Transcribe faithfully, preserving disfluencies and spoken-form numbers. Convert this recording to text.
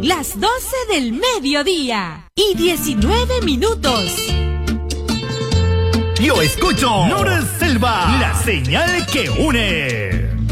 Son las doce del mediodía y diecinueve minutos. Yo escucho Nora Selva, la señal que une.